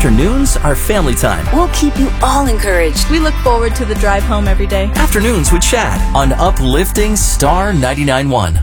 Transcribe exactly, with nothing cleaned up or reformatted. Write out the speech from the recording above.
Afternoons are family time. We'll keep you all encouraged. We look forward to the drive home every day. Afternoons with Chad on Uplifting Star ninety-nine point one.